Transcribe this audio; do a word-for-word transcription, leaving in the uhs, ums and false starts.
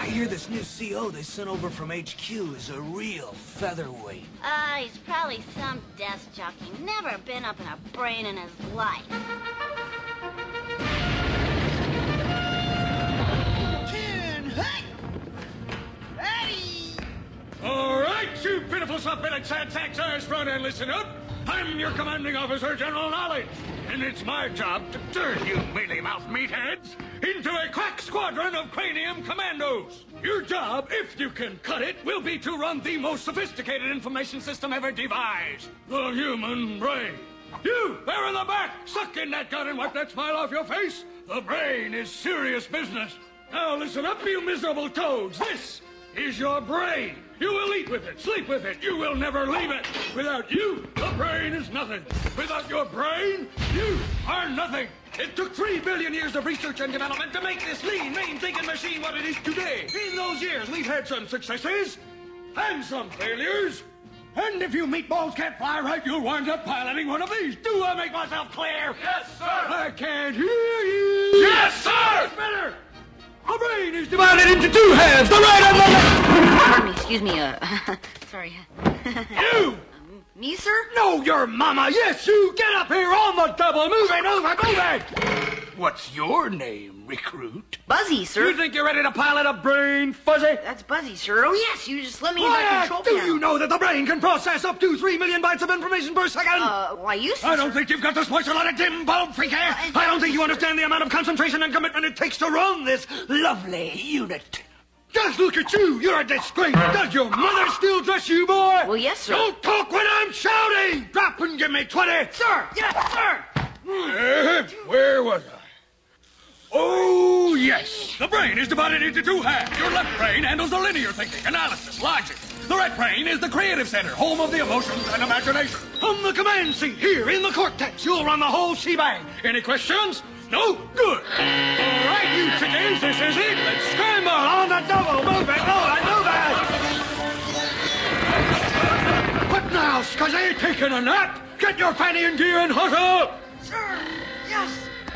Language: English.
hear this new C O they sent over from H Q is a real featherweight. Ah, uh, he's probably some desk jockey. Never been up in a brain in his life. Ten, hey! Ready! All right, you pitiful sub-billet sad sacks, eyes front and listen up. I'm your commanding officer, General Knowledge, and it's my job to turn you mealy-mouthed meatheads into a crack squadron of cranium commandos. Your job, if you can cut it, will be to run the most sophisticated information system ever devised, the human brain. You, there in the back, suck in that gun and wipe that smile off your face. The brain is serious business. Now listen up, you miserable toads. This is your brain. You will eat with it, sleep with it. You will never leave it. Without you, the brain is nothing. Without your brain, you are nothing. It took three billion years of research and development to make this lean, mean thinking machine what it is today. In those years, we've had some successes and some failures. And if you meatballs can't fly right, you'll wind up piloting one of these. Do I make myself clear? Yes, sir. I can't hear you. Yes, sir. It's better. The brain is divided into two halves, the right and the left. Pardon me, excuse me, uh, sorry. You! Um, me, sir? No, your mama. Yes, you. Get up here on the double. Move it, move it, move it. What's your name, recruit? Buzzy, sir. You think you're ready to pilot a brain, Fuzzy? That's Buzzy, sir. Oh, yes, you just let me in Why, my control do panel. you know that the brain can process up to three million bytes of information per second? Uh, why, you, sir? I don't think you've got the spoiled lot of dim bulb freak hair. Uh, I don't think you understand the amount of concentration and commitment it takes to run this lovely unit. Just look at you. You're a disgrace. Does your mother still dress you, boy? Well, yes, sir. Don't talk when I'm shouting. Drop and give me twenty. Sir, yes, sir. Uh, where was I? Oh, yes. The brain is divided into two halves. Your left brain handles the linear thinking, analysis, logic. The right brain is the creative center, home of the emotions and imagination. On the command seat, here in the cortex, you'll run the whole shebang. Any questions? No? Good. All right, you chickens, this is it. Let's scramble on the double. Move it, oh, I know that. What now, Scuzzy? Taking a nap? Get your fanny in gear and hustle.